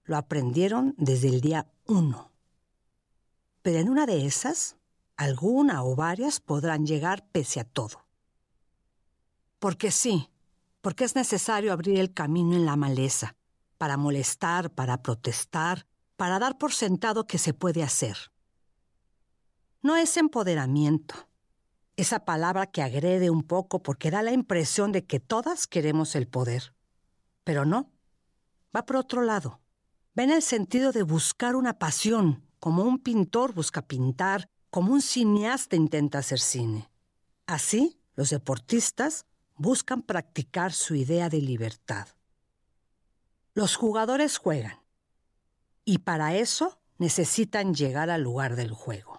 lo aprendieron desde el día 1. Pero en una de esas, alguna o varias podrán llegar pese a todo. Porque sí, porque es necesario abrir el camino en la maleza, para molestar, para protestar, para dar por sentado que se puede hacer. No es empoderamiento, esa palabra que agrede un poco porque da la impresión de que todas queremos el poder. Pero no, va por otro lado. Va en el sentido de buscar una pasión, como un pintor busca pintar, como un cineasta intenta hacer cine. Así, los deportistas buscan practicar su idea de libertad. Los jugadores juegan, y para eso necesitan llegar al lugar del juego.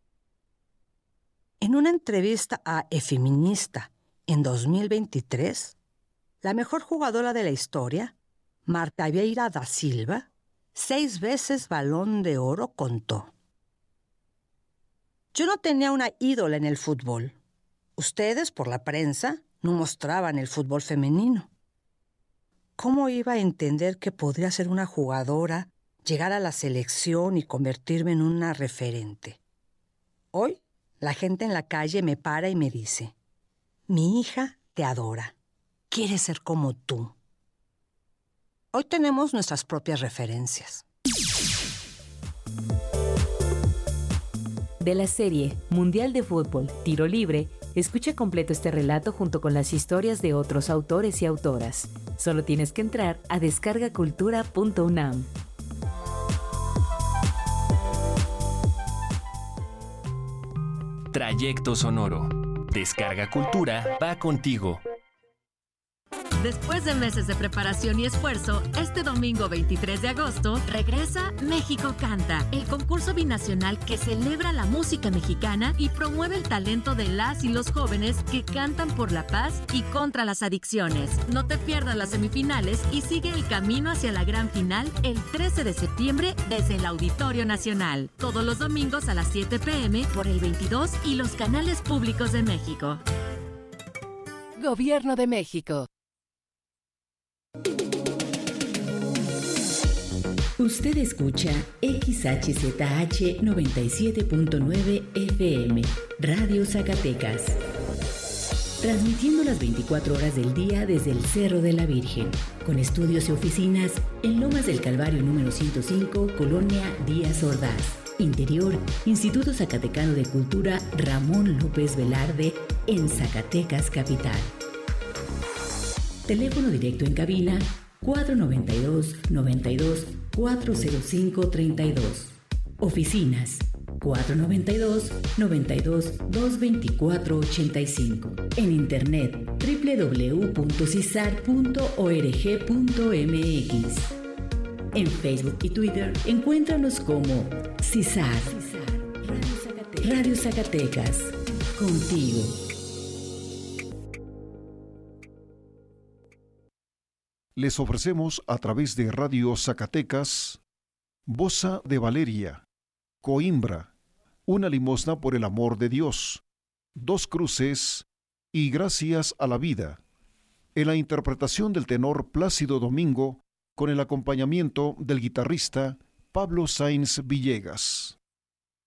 En una entrevista a Efeminista en 2023, la mejor jugadora de la historia, Marta Vieira da Silva, 6 veces Balón de Oro, contó: yo no tenía una ídola en el fútbol. Ustedes, por la prensa, no mostraban el fútbol femenino. ¿Cómo iba a entender que podría ser una jugadora, llegar a la selección y convertirme en una referente? Hoy, la gente en la calle me para y me dice: mi hija te adora, quiere ser como tú. Hoy tenemos nuestras propias referencias. De la serie Mundial de Fútbol, Tiro Libre, escucha completo este relato junto con las historias de otros autores y autoras. Solo tienes que entrar a descargacultura.unam. Trayecto Sonoro. Descarga Cultura va contigo. Después de meses de preparación y esfuerzo, este domingo 23 de agosto regresa México Canta, el concurso binacional que celebra la música mexicana y promueve el talento de las y los jóvenes que cantan por la paz y contra las adicciones. No te pierdas las semifinales y sigue el camino hacia la gran final el 13 de septiembre desde el Auditorio Nacional. Todos los domingos a las 7 p.m. por el 22 y los canales públicos de México. Gobierno de México. Usted escucha XHZH 97.9 FM, Radio Zacatecas. Transmitiendo las 24 horas del día desde el Cerro de la Virgen, con estudios y oficinas en Lomas del Calvario número 105, Colonia Díaz Ordaz. Interior, Instituto Zacatecano de Cultura Ramón López Velarde, en Zacatecas Capital. Teléfono directo en cabina 492-92-405-32. Oficinas 492-92-224-85. En internet www.cisar.org.mx. En Facebook y Twitter encuéntranos como CISAR. Radio Zacatecas. Contigo. Les ofrecemos a través de Radio Zacatecas, Bossa de Valeria, Coimbra, Una limosna por el amor de Dios, Dos cruces y Gracias a la vida, en la interpretación del tenor Plácido Domingo con el acompañamiento del guitarrista Pablo Sáenz Villegas.